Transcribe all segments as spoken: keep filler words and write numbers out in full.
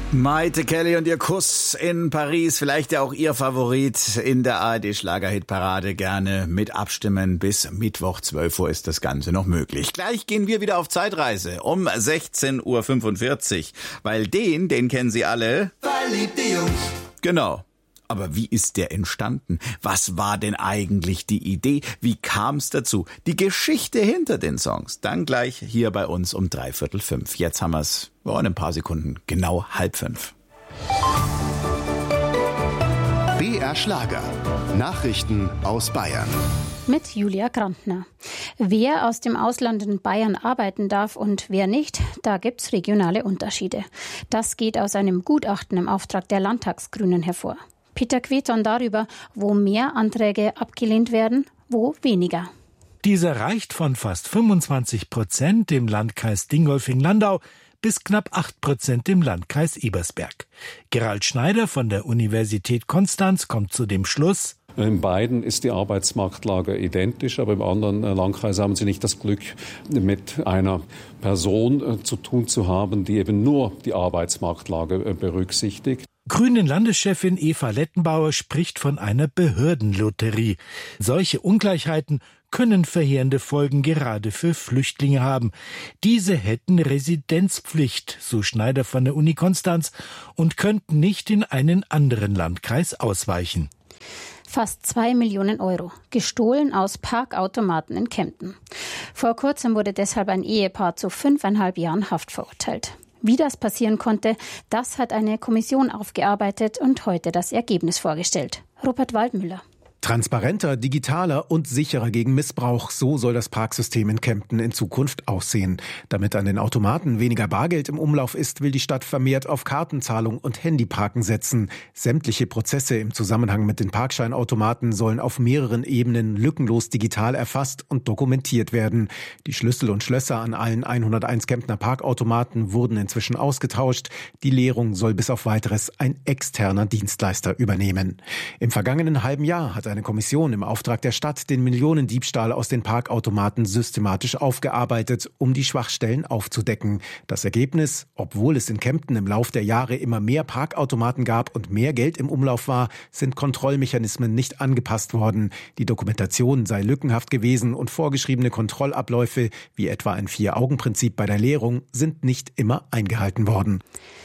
Maite Kelly und ihr Kuss in Paris, vielleicht ja auch ihr Favorit in der A R D-Schlagerhit-Parade. Gerne mit abstimmen. Bis Mittwoch zwölf Uhr ist das Ganze noch möglich. Gleich gehen wir wieder auf Zeitreise um sechzehn Uhr fünfundvierzig, weil den, den kennen Sie alle. Verliebte Jungs. Genau. Aber wie ist der entstanden? Was war denn eigentlich die Idee? Wie kam es dazu? Die Geschichte hinter den Songs. Dann gleich hier bei uns um dreiviertel fünf. Jetzt haben wir es oh, in ein paar Sekunden. Genau halb fünf. B R Schlager. Nachrichten aus Bayern. Mit Julia Grantner. Wer aus dem Ausland in Bayern arbeiten darf und wer nicht, da gibt's regionale Unterschiede. Das geht aus einem Gutachten im Auftrag der Landtagsgrünen hervor. Peter Queton darüber, wo mehr Anträge abgelehnt werden, wo weniger. Dieser reicht von fast fünfundzwanzig Prozent im Landkreis Dingolfing-Landau bis knapp acht Prozent im Landkreis Ebersberg. Gerald Schneider von der Universität Konstanz kommt zu dem Schluss: In beiden ist die Arbeitsmarktlage identisch, aber im anderen Landkreis haben Sie nicht das Glück, mit einer Person zu tun zu haben, die eben nur die Arbeitsmarktlage berücksichtigt. Grünen-Landeschefin Eva Lettenbauer spricht von einer Behördenlotterie. Solche Ungleichheiten können verheerende Folgen gerade für Flüchtlinge haben. Diese hätten Residenzpflicht, so Schneider von der Uni Konstanz, und könnten nicht in einen anderen Landkreis ausweichen. Fast zwei Millionen Euro, gestohlen aus Parkautomaten in Kempten. Vor kurzem wurde deshalb ein Ehepaar zu fünfeinhalb Jahren Haft verurteilt. Wie das passieren konnte, das hat eine Kommission aufgearbeitet und heute das Ergebnis vorgestellt. Rupert Waldmüller. Transparenter, digitaler und sicherer gegen Missbrauch, so soll das Parksystem in Kempten in Zukunft aussehen. Damit an den Automaten weniger Bargeld im Umlauf ist, will die Stadt vermehrt auf Kartenzahlung und Handyparken setzen. Sämtliche Prozesse im Zusammenhang mit den Parkscheinautomaten sollen auf mehreren Ebenen lückenlos digital erfasst und dokumentiert werden. Die Schlüssel und Schlösser an allen hunderteins Kemptner Parkautomaten wurden inzwischen ausgetauscht. Die Leerung soll bis auf Weiteres ein externer Dienstleister übernehmen. Im vergangenen halben Jahr hat eine Kommission im Auftrag der Stadt den Millionendiebstahl aus den Parkautomaten systematisch aufgearbeitet, um die Schwachstellen aufzudecken. Das Ergebnis: Obwohl es in Kempten im Lauf der Jahre immer mehr Parkautomaten gab und mehr Geld im Umlauf war, sind Kontrollmechanismen nicht angepasst worden. Die Dokumentation sei lückenhaft gewesen und vorgeschriebene Kontrollabläufe, wie etwa ein Vier-Augen-Prinzip bei der Leerung, sind nicht immer eingehalten worden.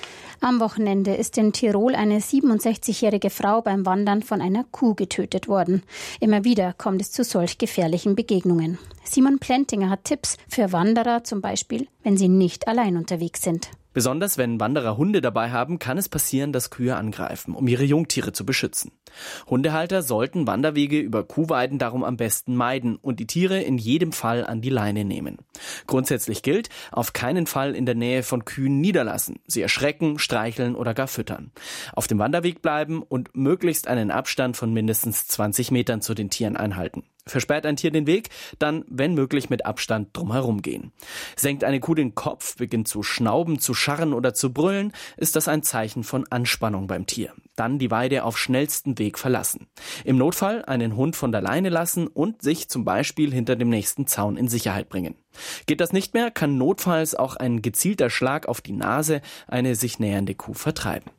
Am Wochenende ist in Tirol eine siebenundsechzigjährige Frau beim Wandern von einer Kuh getötet worden. Immer wieder kommt es zu solch gefährlichen Begegnungen. Simon Plentinger hat Tipps für Wanderer, zum Beispiel, wenn sie nicht allein unterwegs sind. Besonders wenn Wanderer Hunde dabei haben, kann es passieren, dass Kühe angreifen, um ihre Jungtiere zu beschützen. Hundehalter sollten Wanderwege über Kuhweiden darum am besten meiden und die Tiere in jedem Fall an die Leine nehmen. Grundsätzlich gilt, auf keinen Fall in der Nähe von Kühen niederlassen, sie erschrecken, streicheln oder gar füttern. Auf dem Wanderweg bleiben und möglichst einen Abstand von mindestens zwanzig Metern zu den Tieren einhalten. Versperrt ein Tier den Weg, dann, wenn möglich, mit Abstand drumherum gehen. Senkt eine Kuh den Kopf, beginnt zu schnauben, zu scharren oder zu brüllen, ist das ein Zeichen von Anspannung beim Tier. Dann die Weide auf schnellstem Weg verlassen. Im Notfall einen Hund von der Leine lassen und sich zum Beispiel hinter dem nächsten Zaun in Sicherheit bringen. Geht das nicht mehr, kann notfalls auch ein gezielter Schlag auf die Nase eine sich nähernde Kuh vertreiben.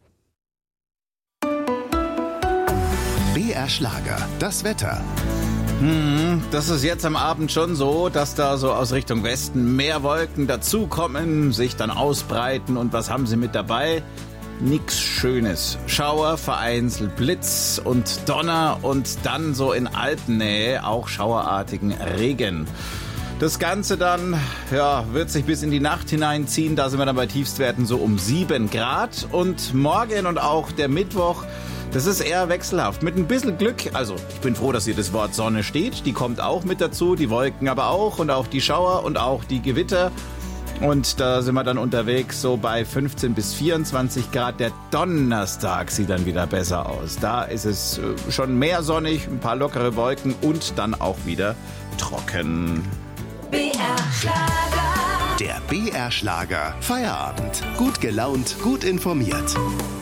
B R Schlager, das Wetter. Hm, das ist jetzt am Abend schon so, dass da so aus Richtung Westen mehr Wolken dazukommen, sich dann ausbreiten. Und was haben sie mit dabei? Nix Schönes. Schauer, vereinzelt Blitz und Donner und dann so in Alpennähe auch schauerartigen Regen. Das Ganze dann, ja, wird sich bis in die Nacht hineinziehen. Da sind wir dann bei Tiefstwerten so um sieben Grad. Und morgen und auch der Mittwoch, das ist eher wechselhaft. Mit ein bisschen Glück, also ich bin froh, dass hier das Wort Sonne steht. Die kommt auch mit dazu, die Wolken aber auch und auch die Schauer und auch die Gewitter. Und da sind wir dann unterwegs so bei fünfzehn bis vierundzwanzig Grad. Der Donnerstag sieht dann wieder besser aus. Da ist es schon mehr sonnig, ein paar lockere Wolken und dann auch wieder trocken. B R Schlager. Der B R Schlager Feierabend. Gut gelaunt, gut informiert.